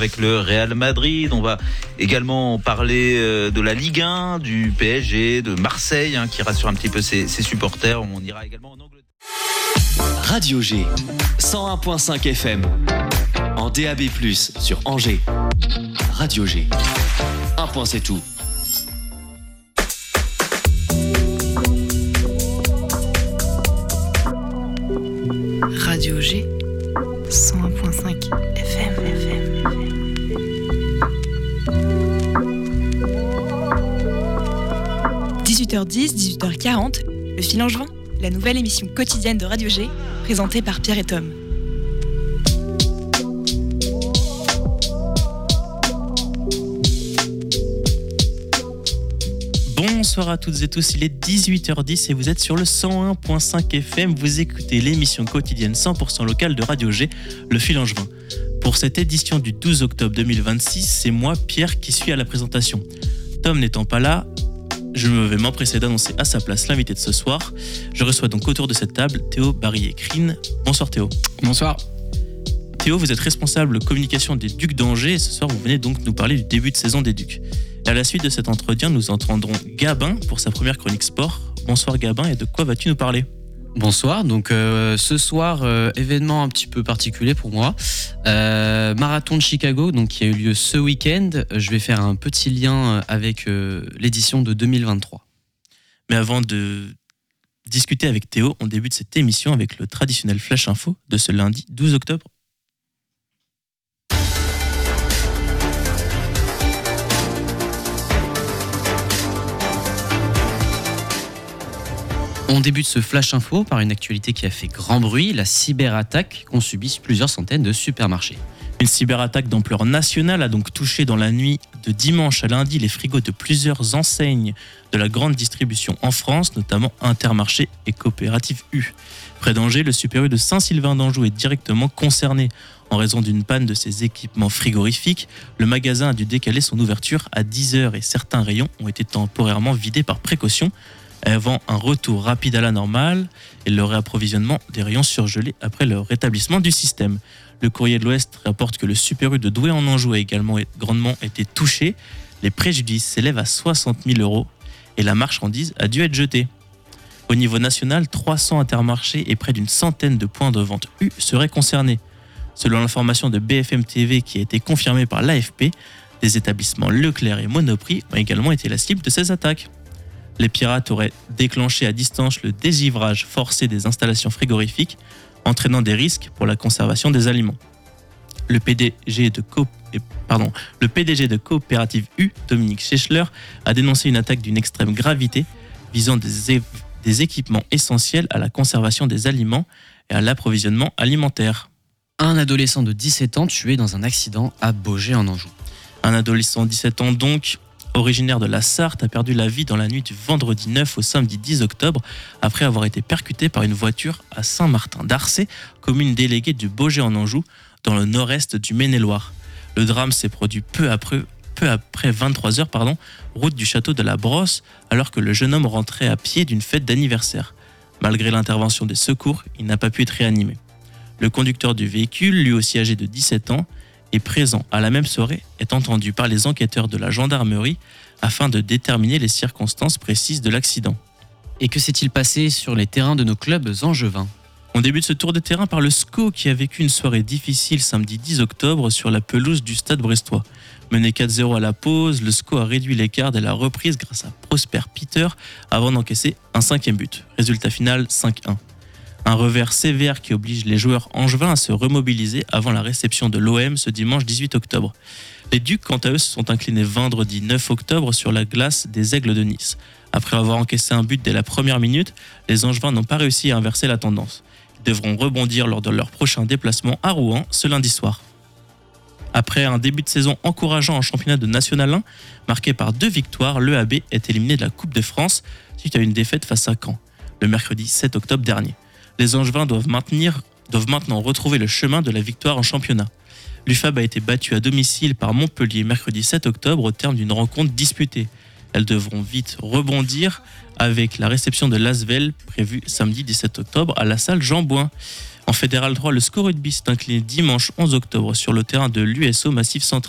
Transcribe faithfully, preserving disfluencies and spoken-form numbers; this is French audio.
Avec le Real Madrid, on va également parler de la Ligue un, du P S G, de Marseille, hein, qui rassure un petit peu ses, ses supporters. On ira également en Angleterre. Radio G, cent un virgule cinq F M, en D A B plus, sur Angers. Radio G, un point c'est tout. Radio G, cent un virgule cinq F M. F M. dix-huit heures dix, dix-huit heures quarante, le fil angevin, la nouvelle émission quotidienne de Radio G, présentée par Pierre et Tom. Bonsoir à toutes et tous, il est dix-huit heures dix et vous êtes sur le cent un virgule cinq F M. Vous écoutez l'émission quotidienne cent pour cent locale de Radio G, le fil angevin. Pour cette édition du douze octobre deux mille vingt-six, c'est moi, Pierre, qui suis à la présentation. Tom n'étant pas là, je vais m'empresser d'annoncer à sa place l'invité de ce soir. Je reçois donc autour de cette table Théo Barillet-Crine. Bonsoir Théo. Bonsoir. Théo, vous êtes responsable communication des Ducs d'Angers et ce soir vous venez donc nous parler du début de saison des Ducs. Et à la suite de cet entretien, nous entendrons Gabin pour sa première chronique sport. Bonsoir Gabin, et de quoi vas-tu nous parler ? Bonsoir, donc euh, ce soir, euh, événement un petit peu particulier pour moi. Euh, marathon de Chicago, donc qui a eu lieu ce week-end. Je vais faire un petit lien avec euh, l'édition de deux mille vingt-trois. Mais avant de discuter avec Théo, on débute cette émission avec le traditionnel Flash Info de ce lundi douze octobre. On débute ce Flash Info par une actualité qui a fait grand bruit, la cyberattaque qu'ont subi plusieurs centaines de supermarchés. Une cyberattaque d'ampleur nationale a donc touché dans la nuit de dimanche à lundi les frigos de plusieurs enseignes de la grande distribution en France, notamment Intermarché et Coopérative U. Près d'Angers, le Super U de Saint-Sylvain d'Anjou est directement concerné. En raison d'une panne de ses équipements frigorifiques, le magasin a dû décaler son ouverture à dix heures et certains rayons ont été temporairement vidés par précaution, avant un retour rapide à la normale et le réapprovisionnement des rayons surgelés après le rétablissement du système. Le Courrier de l'Ouest rapporte que le Super U de Douai en Anjou a également grandement été touché. Les préjudices s'élèvent à soixante mille euros et la marchandise a dû être jetée. Au niveau national, trois cents intermarchés et près d'une centaine de points de vente U seraient concernés. Selon l'information de B F M T V qui a été confirmée par l'A F P, des établissements Leclerc et Monoprix ont également été la cible de ces attaques. Les pirates auraient déclenché à distance le désgivrage forcé des installations frigorifiques, entraînant des risques pour la conservation des aliments. Le P D G de, Co... Pardon, le P D G de Coopérative U, Dominique Schechler, a dénoncé une attaque d'une extrême gravité visant des, é... des équipements essentiels à la conservation des aliments et à l'approvisionnement alimentaire. Un adolescent de dix-sept ans tué dans un accident à Baugé en Anjou. Un adolescent de dix-sept ans donc, originaire de la Sarthe, a perdu la vie dans la nuit du vendredi neuf au samedi dix octobre après avoir été percuté par une voiture à Saint-Martin-d'Arcé, commune déléguée du Baugé en Anjou, dans le nord-est du Maine-et-Loire. Le drame s'est produit peu après, peu après vingt-trois heures, pardon, route du château de la Brosse, alors que le jeune homme rentrait à pied d'une fête d'anniversaire. Malgré l'intervention des secours, il n'a pas pu être réanimé. Le conducteur du véhicule, lui aussi âgé de dix-sept ans, est présent à la même soirée, est entendu par les enquêteurs de la gendarmerie afin de déterminer les circonstances précises de l'accident. Et que s'est-il passé sur les terrains de nos clubs angevins ? On débute ce tour de terrain par le S C O qui a vécu une soirée difficile samedi dix octobre sur la pelouse du stade brestois. Mené quatre zéro à la pause, le S C O a réduit l'écart dès la reprise grâce à Prosper Peter avant d'encaisser un cinquième but. Résultat final cinq un. Un revers sévère qui oblige les joueurs angevins à se remobiliser avant la réception de l'O M ce dimanche dix-huit octobre. Les Ducs, quant à eux, se sont inclinés vendredi neuf octobre sur la glace des Aigles de Nice. Après avoir encaissé un but dès la première minute, les Angevins n'ont pas réussi à inverser la tendance. Ils devront rebondir lors de leur prochain déplacement à Rouen ce lundi soir. Après un début de saison encourageant en championnat de National un, marqué par deux victoires, l'E A B est éliminé de la Coupe de France suite à une défaite face à Caen, le mercredi sept octobre dernier. Les Angevins doivent, maintenir, doivent maintenant retrouver le chemin de la victoire en championnat. L'U F A B a été battue à domicile par Montpellier mercredi sept octobre au terme d'une rencontre disputée. Elles devront vite rebondir avec la réception de l'Asvel prévue samedi dix-sept octobre à la salle Jean Bouin. En Fédéral trois, le SCO Rugby s'est incliné dimanche onze octobre sur le terrain de l'U S O Massif Central.